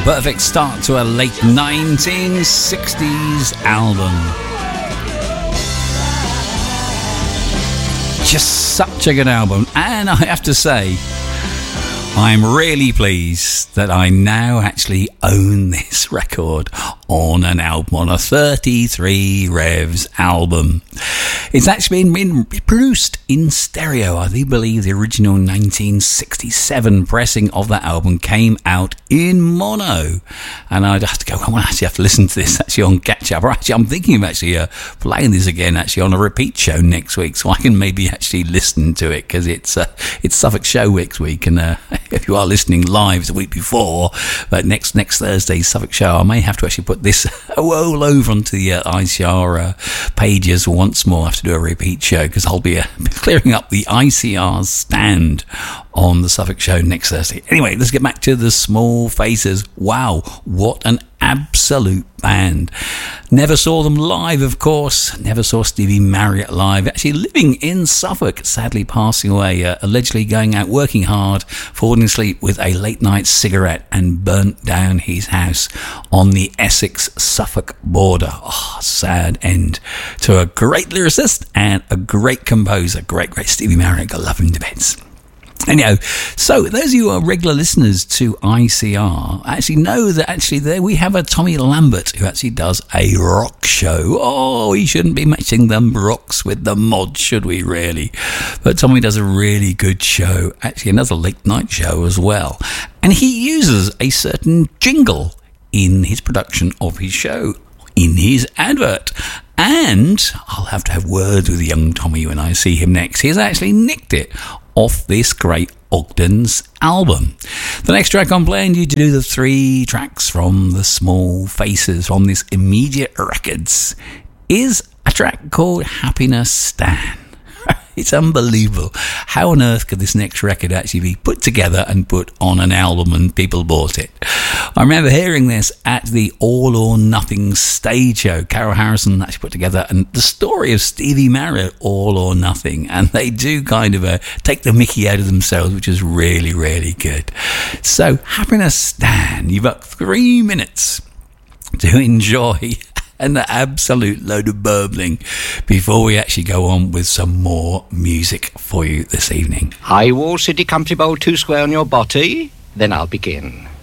Perfect start to a late 1960s album. Just such a good album, and I have to say, I'm really pleased that I now actually own this record on an album, on a 33 Revs album. It's actually been produced in stereo. I do believe the original 1967 pressing of that album came out in mono. And I'd have to go, I actually have to listen to this actually on catch up. Or actually, I'm thinking of actually playing this again actually on a repeat show next week, so I can maybe actually listen to it, because it's Suffolk Show next week. And if you are listening live the week before, but next Thursday's Suffolk Show, I may have to actually put this all over onto the ICR pages once more. I have to do a repeat show, because I'll be clearing up the ICR's stand on the Suffolk Show next Thursday. Anyway, let's get back to the Small Faces. Wow, what an absolute band. Never saw them live, of course. Never saw Stevie Marriott live. Actually living in Suffolk, sadly passing away, allegedly going out working hard, falling asleep with a late night cigarette, and burnt down his house on the Essex-Suffolk border. Oh, sad end to a great lyricist and a great composer. Great Stevie Marriott. I love him to bits. Anyhow, so those of you who are regular listeners to ICR actually know that actually there we have a Tommy Lambert who actually does a rock show. Oh, we shouldn't be matching the rocks with the mods, should we really? But Tommy does a really good show, actually another late night show as well. And he uses a certain jingle in his production of his show, in his advert. And I'll have to have words with young Tommy when I see him next. He's actually nicked it off this great Ogden's album. The next track I'm playing you to do the 3 tracks from the Small Faces from this Immediate Records is a track called Happiness Stan. It's unbelievable. How on earth could this next record actually be put together and put on an album and people bought it? I remember hearing this at the All or Nothing stage show. Carol Harrison actually put together and the story of Stevie Marriott, All or Nothing. And they do kind of take the mickey out of themselves, which is really, really good. So, Happiness Stan, you've got 3 minutes to enjoy and the absolute load of burbling before we actually go on with some more music for you this evening. High wall, city, country bowl, 2 square on your body. Then I'll begin.